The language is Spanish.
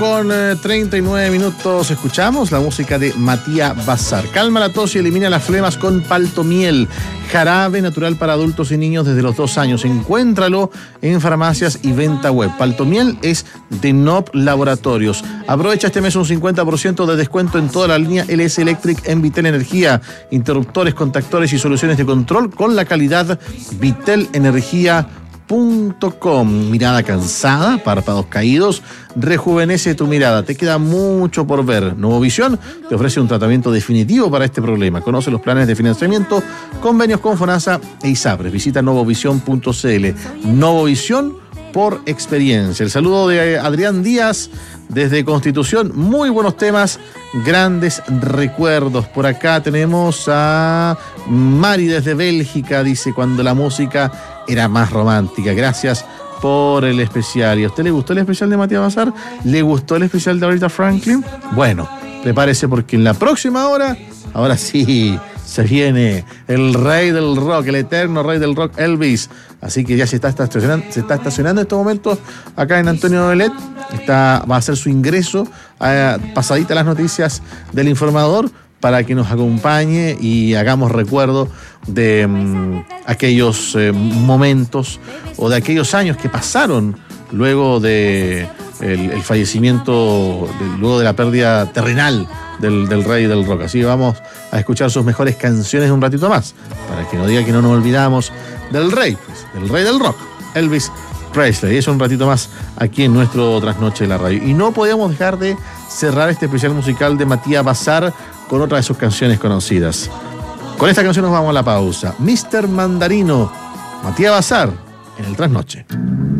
Con 39 minutos escuchamos la música de Matías Bazar. Calma la tos y elimina las flemas con Paltomiel, jarabe natural para adultos y niños desde los 2 años. Encuéntralo en farmacias y venta web. Paltomiel es de NOP Laboratorios. Aprovecha este mes un 50% de descuento en toda la línea LS Electric en Vitel Energía. Interruptores, contactores y soluciones de control con la calidad vitelenergia.com. Mirada cansada, párpados caídos, rejuvenece tu mirada. Te queda mucho por ver. Novovisión te ofrece un tratamiento definitivo para este problema. Conoce los planes de financiamiento, convenios con FONASA e ISAPRES. Visita novovision.cl. Novovisión por experiencia. El saludo de Adrián Díaz desde Constitución. Muy buenos temas, grandes recuerdos. Por acá tenemos a Mari desde Bélgica. Dice, cuando la música era más romántica. Gracias por el especial. ¿Y a usted le gustó el especial de Matías Bazar? ¿Le gustó el especial de Aretha Franklin? Bueno, prepárese porque en la próxima hora, ahora sí, se viene el rey del rock, el eterno rey del rock, Elvis. Así que ya se está estacionando en estos momentos acá en Antonio Belet. Va a hacer su ingreso pasadita las noticias del informador para que nos acompañe y hagamos recuerdo de aquellos momentos o de aquellos años que pasaron luego de el fallecimiento, luego de la pérdida terrenal del rey del rock. Así vamos a escuchar sus mejores canciones un ratito más, para que no diga que no nos olvidamos del rey, pues, del rey del rock, Elvis Presley. Eso un ratito más aquí en nuestro Trasnoche de la Radio. Y no podíamos dejar de cerrar este especial musical de Matías Bazar con otra de sus canciones conocidas. Con esta canción nos vamos a la pausa. Mr. Mandarino, Matías Bazar, en el Trasnoche.